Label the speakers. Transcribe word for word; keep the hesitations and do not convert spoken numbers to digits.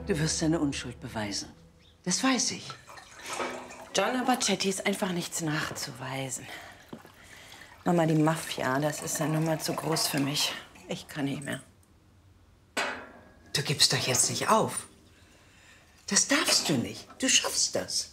Speaker 1: Du wirst deine Unschuld beweisen. Das weiß ich.
Speaker 2: John, aber Chetty ist einfach nichts nachzuweisen. Mama, die Mafia, das ist eine Nummer zu groß für mich. Ich kann nicht mehr.
Speaker 1: Du gibst doch jetzt nicht auf. Das darfst du nicht. Du schaffst das.